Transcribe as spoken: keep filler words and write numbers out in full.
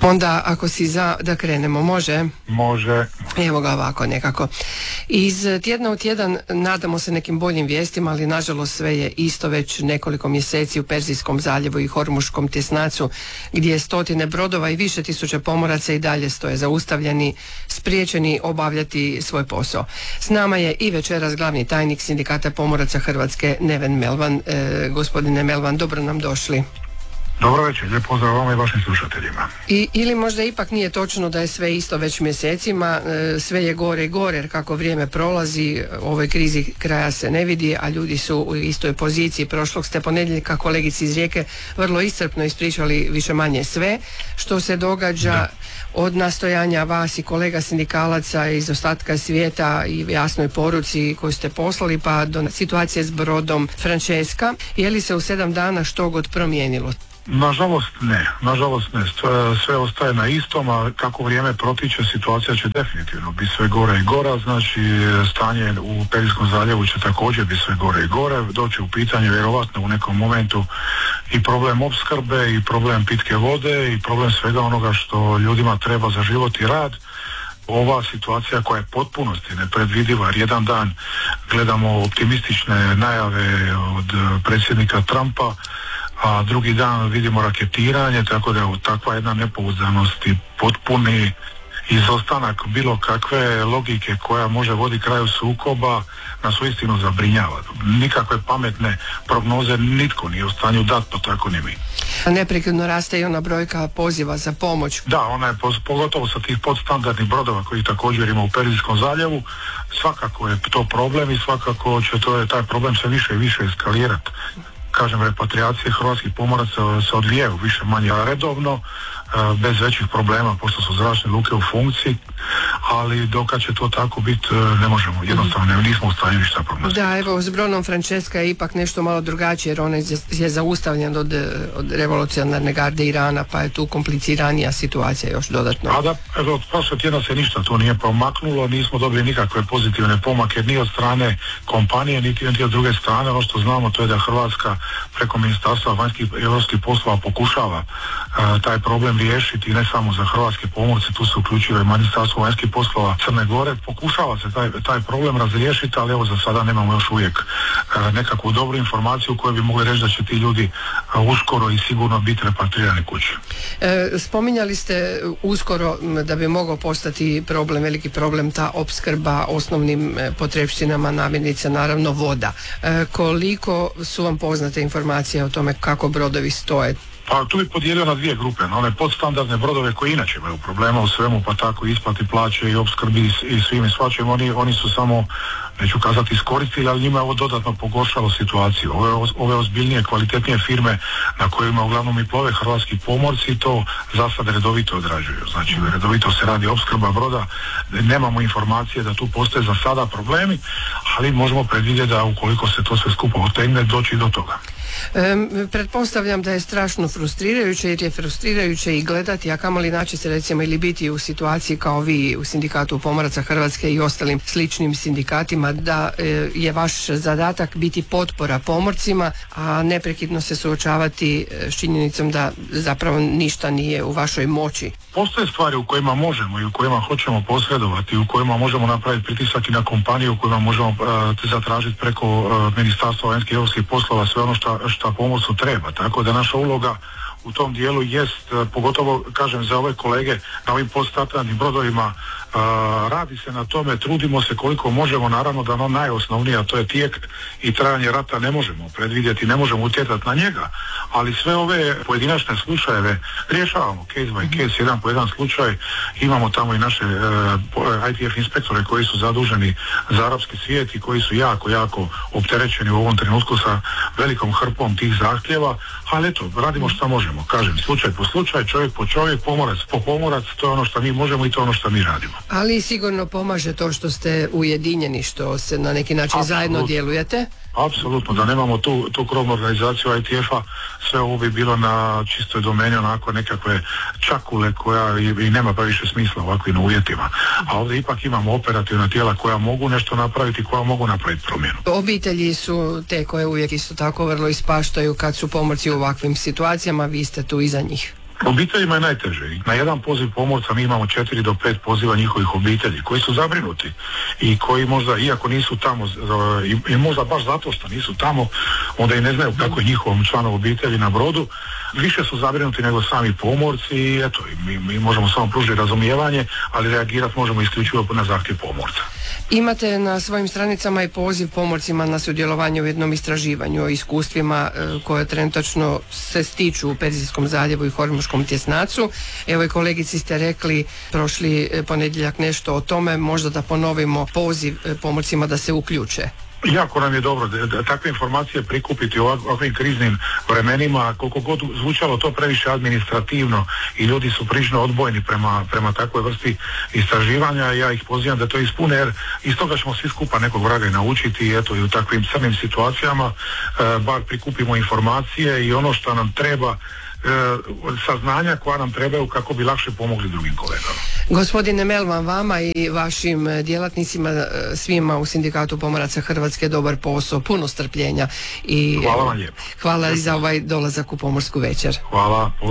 Onda ako si za da krenemo, može? Može. Evo ga ovako nekako. Iz tjedna u tjedan nadamo se nekim boljim vijestima, ali nažalost sve je isto već nekoliko mjeseci u Perzijskom zaljevu i Hormuškom tjesnacu, gdje stotine brodova i više tisuća pomoraca i dalje stoje zaustavljeni, spriječeni obavljati svoj posao. S nama je i večeras glavni tajnik Sindikata pomoraca Hrvatske, Neven Melvan. E, gospodine Melvan, dobro nam došli. Dobro večer, lijep pozdrav vama i vašim slušateljima. I, ili možda ipak nije točno da je sve isto već mjesecima, e, sve je gore i gore, jer kako vrijeme prolazi, u ovoj krizi kraja se ne vidi, a ljudi su u istoj poziciji. Prošlog ste ponedjeljka kolegici iz Rijeke vrlo iscrpno ispričali više manje sve što se događa, da. Od nastojanja vas i kolega sindikalaca iz ostatka svijeta i jasnoj poruci koju ste poslali, pa do situacije s brodom Francesca. Je li se u sedam dana što god promijenilo? Nažalost ne, nažalost ne. Sve ostaje na istom, a kako vrijeme protiče, situacija će definitivno biti sve gore i gora, znači stanje u Perzijskom zaljevu će također biti sve gore i gore, doći u pitanje vjerovatno u nekom momentu i problem opskrbe i problem pitke vode i problem svega onoga što ljudima treba za život i rad. Ova situacija koja je potpunosti nepredvidiva, jer jedan dan gledamo optimistične najave od predsjednika Trumpa, a drugi dan vidimo raketiranje, tako da je takva jedna nepouzdanost i potpuni izostanak bilo kakve logike koja može voditi kraju sukoba nas uistinu zabrinjava. Nikakve pametne prognoze nitko nije u stanju dati, pa tako ni mi. Neprekidno raste i ona brojka poziva za pomoć. Da, ona je pogotovo sa tih podstandardnih brodova koji također ima u Perzijskom zaljevu, svakako je to problem i svakako će to je taj problem sve više i više eskalirati. Kažem, repatriacije hrvatskih pomoraca se odvijaju više manje redovno, bez većih problema, pošto su zračne luke u funkciji, ali dokad će to tako biti, ne možemo, jednostavno ne, nismo u stanju ništa prognozirati. Da, evo, s brodom Francesca je ipak nešto malo drugačije, jer ona je zaustavljen od, od revolucionarne garde Irana, pa je tu kompliciranija situacija još dodatno. A da, evo, od prošle tjedna se ništa tu nije pomaknulo, nismo dobili nikakve pozitivne pomake, ni od strane kompanije, niti, niti od druge strane. Ono što znamo, to je da Hrvatska preko Ministarstva vanjskih i europskih poslova pokušava uh, taj problem riješiti, ne samo za hrvatske pomorce, tu se uključuje Ministarstvo vanjskih poslova Crne Gore, pokušava se taj, taj problem razriješiti, ali evo za sada nemamo još uvijek uh, nekakvu dobru informaciju koju bi mogli reći da će ti ljudi uh, uskoro i sigurno biti repatrirani kući. E, spominjali ste uskoro da bi mogao postati problem, veliki problem, ta opskrba osnovnim potrepštinama, namirnica, naravno voda. E, koliko su vam poznate informacije o tome kako brodovi stoje? Pa tu bi podijelio na dvije grupe, na one podstandardne brodove koji inače imaju problema u svemu, pa tako isplati plaće i opskrbi i svim i svačim, oni, oni su samo, neću kazati iskoristili, ali njima je ovo dodatno pogoršalo situaciju. Ove, ove ozbiljnije, kvalitetnije firme na kojima uglavnom i plove hrvatski pomorci to za sad redovito odrađuju. Znači redovito se radi opskrba broda, nemamo informacije da tu postoje za sada problemi, ali možemo predvidjeti da ukoliko se to sve skupo otegne, doći do toga. Um, pretpostavljam da je strašno frustrirajuće, jer je frustrirajuće i gledati, a kamoli naći se recimo ili biti u situaciji kao vi u Sindikatu pomoraca Hrvatske i ostalim sličnim sindikatima, da e, je vaš zadatak biti potpora pomorcima, a neprekidno se suočavati s činjenicom da zapravo ništa nije u vašoj moći. Postoje stvari u kojima možemo i u kojima hoćemo posredovati, u kojima možemo napraviti pritisak i na kompaniju, u kojima možemo uh, zatražiti preko uh, Ministarstva vanjskih i europskih poslova sve ono što šta pomorcu treba, tako da naša uloga u tom dijelu jest, pogotovo kažem za ove kolege na ovim podstandardnim brodovima, Uh, radi se na tome, trudimo se koliko možemo, naravno da ono najosnovnije, a to je tijek i trajanje rata, ne možemo predvidjeti, ne možemo utjecati na njega, ali sve ove pojedinačne slučajeve rješavamo case by case, jedan po jedan slučaj. Imamo tamo i naše uh, I T F inspektore koji su zaduženi za arapski svijet i koji su jako, jako opterećeni u ovom trenutku sa velikom hrpom tih zahtjeva, ali eto, radimo što možemo, kažem, slučaj po slučaj, čovjek po čovjek, pomorac po pomorac, to je ono što mi možemo i to je ono što mi radimo. Ali sigurno pomaže to što ste ujedinjeni, što se na neki način Absolut. zajedno djelujete? Apsolutno, da nemamo tu, tu krovnu organizaciju I T F-a, sve ovo bi bilo na čistoj domeni onako nekakve čakule koja i, i nema pa više smisla u ovakvim uvjetima. A ovdje ipak imamo operativna tijela koja mogu nešto napraviti, koja mogu napraviti promjenu. Obitelji su te koje uvijek isto tako vrlo ispaštaju kad su pomorci u ovakvim situacijama, vi ste tu iza njih. Obiteljima je najteže. Na jedan poziv pomorca mi imamo četiri do pet poziva njihovih obitelji koji su zabrinuti i koji možda, iako nisu tamo, i, i možda baš zato što nisu tamo, onda i ne znaju kako je njihovom članu obitelji na brodu, više su zabrinuti nego sami pomorci i eto, mi, mi možemo samo pružiti razumijevanje, ali reagirati možemo isključivo na zahtjev pomorca. Imate na svojim stranicama i poziv pomorcima na sudjelovanje u jednom istraživanju o iskustvima e, koje trenutačno se stiču u Perzijskom zaljevu i Hormuškom tjesnacu. Evo i kolegici ste rekli prošli ponedjeljak nešto o tome, možda da ponovimo poziv pomorcima da se uključe. Jako nam je dobro da, da takve informacije prikupiti u ovakvim kriznim vremenima, koliko god zvučalo to previše administrativno i ljudi su prilično odbojni prema, prema takvoj vrsti istraživanja, ja ih pozivam da to ispune jer iz toga ćemo svi skupa nekog vraga i naučiti i eto i u takvim crnim situacijama e, bar prikupimo informacije i ono što nam treba, saznanja koja nam trebaju kako bi lakše pomogli drugim kolegama. Gospodine Melvan, vama i vašim djelatnicima, svima u Sindikatu pomoraca Hrvatske dobar posao, puno strpljenja i hvala vam lijepo. Hvala i za ovaj dolazak u Pomorsku večer. Hvala.